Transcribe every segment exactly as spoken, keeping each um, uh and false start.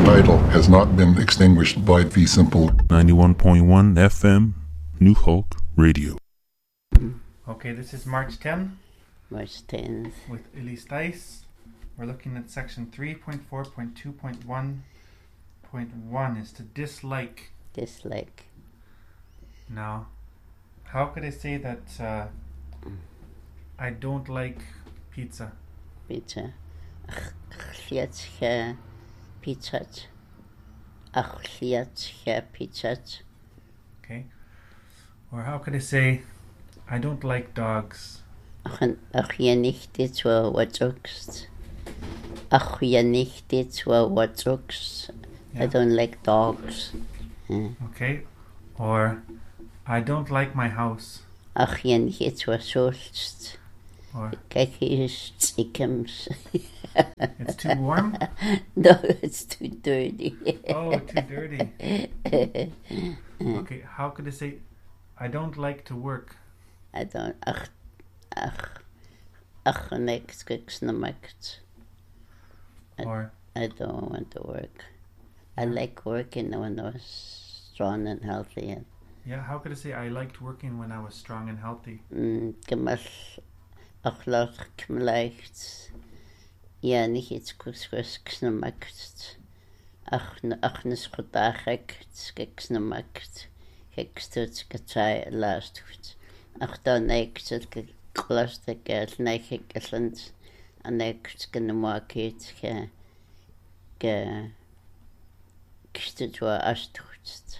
idol has not been extinguished by Fee Simple. ninety-one point one F M, New Hope Radio. Okay, this is March tenth. March tenth. With Elise Dice. We're looking at section three point four point two point one point one is to dislike. Dislike. Now, how could I say that uh, I don't like pizza? Pizza. Chliatsche pizza. Chliatsche pizza. Okay. Or how could I say I don't like dogs? Ach ja nicht die zwei Watchdogs. Ach ja nicht die zwei Watchdogs. I don't like dogs. Yeah. Okay. Or I don't like my house. Ach ja nicht die zwei Schulz. Or Kekis chickens. It's too warm? No, it's too dirty. Oh, too dirty. Okay, how could I say I don't like to work? I don't. Ach, ach, ach, next kicks no max. Or I don't want to work. I like working when I was strong and healthy. And, yeah, how could I say I liked working when I was strong and healthy? Mm, gemal, ach, laat leicht. Ja, nicht jetzt kurz kicks no max. Ach, ach, nes godagek kicks no max. Kicks to gatsa last. Ach, dan next het cluster girls nike gislands and next gonna market ge ge kistwa astutst.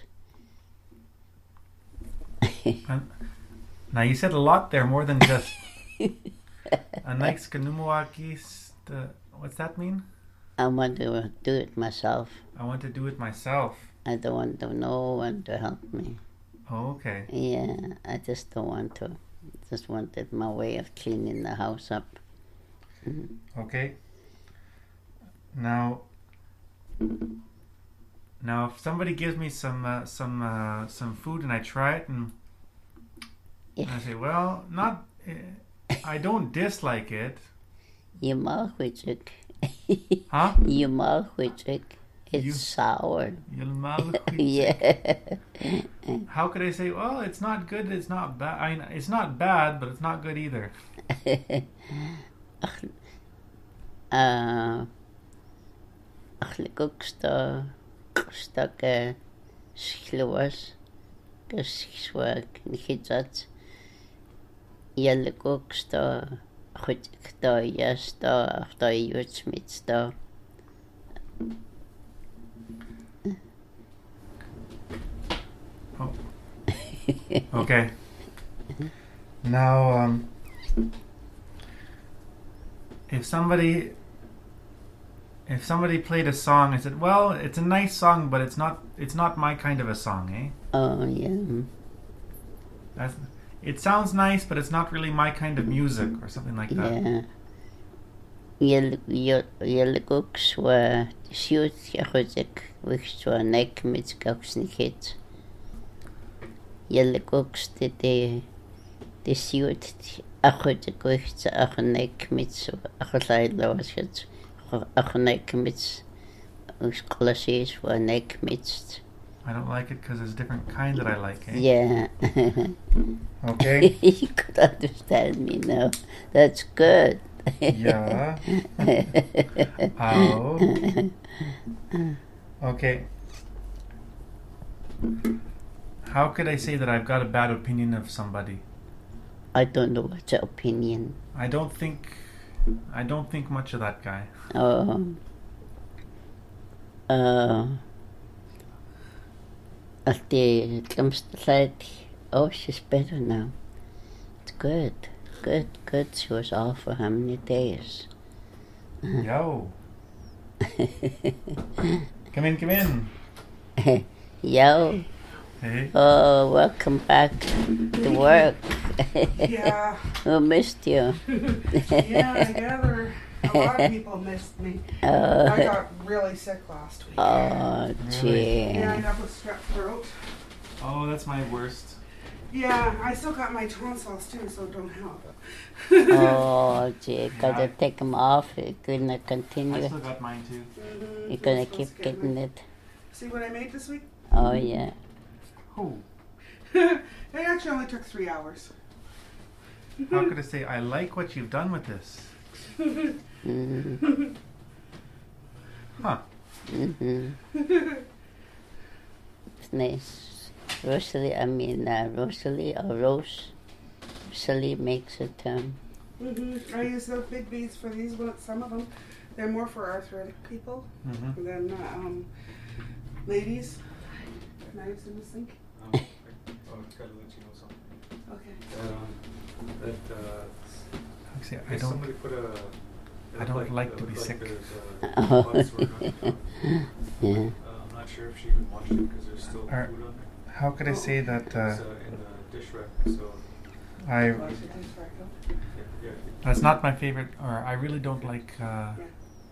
Now you said a lot there, more than just a nice kanumuakis. The what's that mean? I want to do it myself. I want to do it myself. I don't want to no one to help me. Oh, okay. Yeah, I just don't want to. Just wanted my way of cleaning the house up. Mm-hmm. Okay. Now, now, if somebody gives me some uh, some uh, some food and I try it and, yeah. and I say, well, not, uh, I don't dislike it. You malchwitchik. Huh? You malchwitchik. It's you, sour. Yeah. How could I say, well, it's not good, it's not bad. I mean, it's not bad, but it's not good either. uh, Achlikuksta, Staka, Schluas, Gaswag, Nihitsat, Yalikuksta, Hutkta, Yasta, after Yutsmitsta. Oh. Okay. Now, um, if somebody, if somebody played a song, I said, "Well, it's a nice song, but it's not, it's not my kind of a song, eh?" Oh yeah. That's, it sounds nice, but it's not really my kind of music, or something like that. Yeah. Yelgooks were shoot yahudik, which were neck mit gaksnikit. Yelgooks did the the shoot achudik, which are neck mit achai lawskit, achunek mit classes were neck midst. I don't like it because there's a different kind that I like, eh? Yeah. Okay. You could understand me now. That's good. Yeah. Oh. Okay. How could I say that I've got a bad opinion of somebody? I don't know what's your opinion. I don't think I don't think much of that guy. Oh. Uh At the comes to like, oh, she's better now. It's good. Good, good. She was off for how many days? Yo. Come in, come in. Yo. Hey. Oh, welcome back to work. Yeah. We missed you. Yeah, I gather a lot of people missed me. Uh, I got really sick last week. Oh, gee. Yeah, I got a strep throat. Oh, that's my worst. Yeah, I still got my tonsils too, so it don't help. Oh, gee, gotta Yeah. take them off. You're gonna I continue. still got mine too. Mhm, You're gonna I'm supposed keep to get getting my- it. See what I made this week? Oh, yeah. Who? It actually only took three hours. How could I say I like what you've done with this? Mm-hmm. Huh? Mm-hmm. It's nice. Rosalie, I mean, uh, Rosalie or Rose. Rosalie makes it, um, hmm I use those big beads for these ones. Some of them, they're more for arthritic people Mm-hmm. than uh, um, ladies. Knives in the sink. Um, I, I'll gotta let you know something. Okay. That, um, that, uh, Like I say, I I guess don't. somebody put a. it I looked don't like it to be looked sick. there's, Oh. uh, spots were not cooked. yeah. Uh, I'm not sure if she even watched it because there's still Are- food on there. How could I say that It's uh, uh, in the dish rack, so I? Wash your hands before I go. yeah, yeah. That's not my favorite, or I really don't like uh, Yeah.